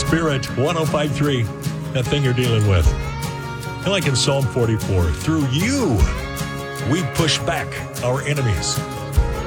Spirit, 105.3, that thing you're dealing with. And like in Psalm 44, through you, we push back our enemies.